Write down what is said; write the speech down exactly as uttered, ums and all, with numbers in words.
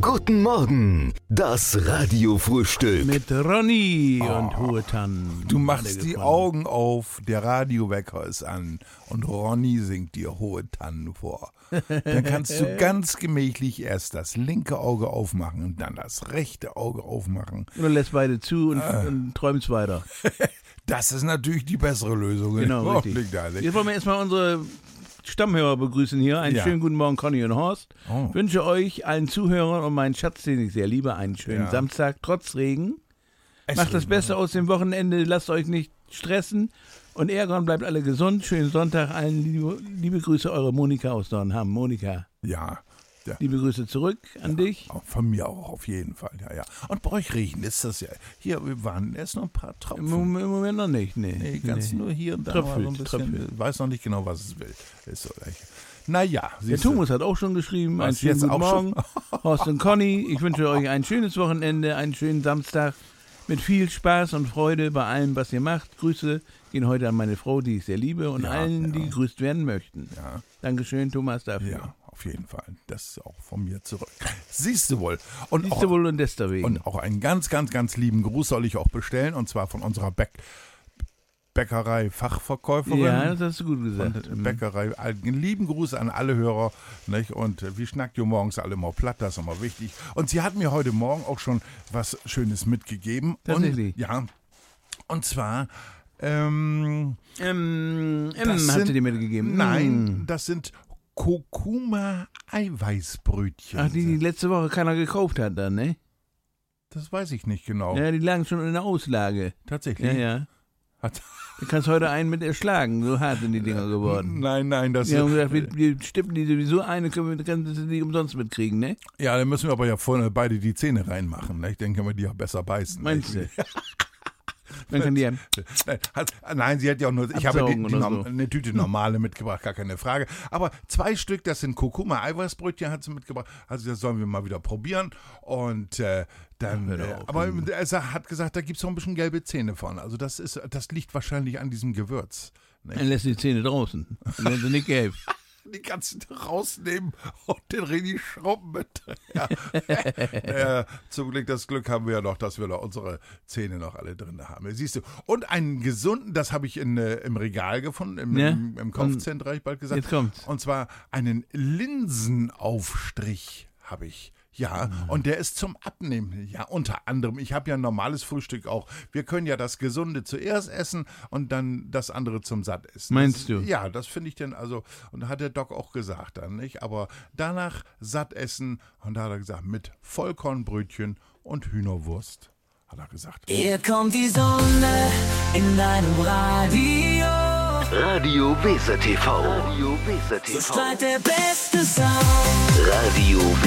Guten Morgen, das Radiofrühstück. Mit Ronny oh. und Hohe Tannen. Du machst die Augen auf, der Radiowecker ist an und Ronny singt dir Hohe Tannen vor. Dann kannst du ganz gemächlich erst das linke Auge aufmachen und dann das rechte Auge aufmachen. Oder lässt beide zu und, äh. und träumst weiter. Das ist natürlich die bessere Lösung. Genau, oh, richtig. Jetzt wollen wir erstmal unsere Stammhörer begrüßen hier. Einen ja. schönen guten Morgen, Conny und Horst. Oh. Ich wünsche euch, allen Zuhörern und meinen Schatz, den ich sehr liebe, einen schönen ja. Samstag, trotz Regen. Es Macht das Beste aus dem Wochenende, lasst euch nicht stressen und ärgern, bleibt alle gesund. Schönen Sonntag, allen liebe, liebe Grüße, eure Monika aus Dornham. Monika. Ja. Ja. Liebe Grüße zurück an ja, dich. Auch von mir auch, auf jeden Fall. Ja, ja. Und bei euch Regen ist das ja. Hier, wir waren erst noch ein paar Tropfen. Im, im Moment noch nicht, nee. Nee, ganz nee. nur hier und da. Tröpfelt, so ein bisschen. tröpfelt. Weiß noch nicht genau, was es will. Ist so. Naja. Der Thomas hat auch schon geschrieben. Einen schönen guten Morgen. Horst und Conny, ich wünsche euch ein schönes Wochenende, einen schönen Samstag mit viel Spaß und Freude bei allem, was ihr macht. Grüße gehen heute an meine Frau, die ich sehr liebe, und ja, allen, die ja. gegrüßt werden möchten. Ja. Dankeschön, Thomas, dafür. Ja. Auf jeden Fall. Das ist auch von mir zurück. Siehst du wohl. Und Siehst auch, du wohl und deswegen. Und auch einen ganz, ganz, ganz lieben Gruß soll ich auch bestellen. Und zwar von unserer Bäck Bäckerei-Fachverkäuferin. Ja, das hast du gut gesagt. Und Bäckerei. Einen lieben Gruß an alle Hörer. Nicht? Und wie schnackt ihr morgens alle mal platt? Das ist immer wichtig. Und sie hat mir heute Morgen auch schon was Schönes mitgegeben. Tatsächlich? Und, ja. Und zwar... Ähm, ähm, ähm hat sind, sie dir mitgegeben? Nein, das sind Kurkuma-Eiweißbrötchen. Ach, die, die letzte Woche keiner gekauft hat dann, ne? Das weiß ich nicht genau. Ja, die lagen schon in der Auslage. Tatsächlich? Ja, ja. Hat du kannst heute einen mit erschlagen, so hart sind die Dinger geworden. Nein, nein, das ist... Wir haben gesagt, wir, wir stippen die sowieso ein, können wir kannst du die umsonst mitkriegen, ne? Ja, dann müssen wir aber ja vorne beide die Zähne reinmachen, ne? Ich denke, können wir die ja besser beißen. Meinst du? Dann kann die ja nein, hat, nein, sie hat ja auch nur, ich habe die, die, so. eine Tüte normale mitgebracht, gar keine Frage. Aber zwei Stück, das sind Kurkuma-Eiweißbrötchen, hat sie mitgebracht. Also das sollen wir mal wieder probieren. Und äh, dann, äh, aber er hat gesagt, da gibt es noch ein bisschen gelbe Zähne von. Also das ist, das liegt wahrscheinlich an diesem Gewürz. Nicht? Dann lässt die Zähne draußen. Dann sind sie nicht gelb. Die kannst du rausnehmen und den richtig schrubben mit. Ja. ja, zum Glück, das Glück haben wir ja noch, dass wir noch unsere Zähne noch alle drin haben. Siehst du. Und einen gesunden, das habe ich in, äh, im Regal gefunden, im, ja. im, im Kaufzentrum, habe ich bald gesagt. Jetzt kommt's. Und zwar einen Linsenaufstrich habe ich. Ja, mhm. und der ist zum Abnehmen. Ja, unter anderem. Ich habe ja ein normales Frühstück auch. Wir können ja das Gesunde zuerst essen und dann das andere zum Sattessen. Meinst das, du? Ja, das finde ich denn, also, und da hat der Doc auch gesagt dann, nicht? Aber danach satt essen, und da hat er gesagt, mit Vollkornbrötchen und Hühnerwurst, hat er gesagt. Hier kommt die Sonne in deinem Radio. Radio Weser T V. Radio Weser T V. So strahlt der beste Sound. Radio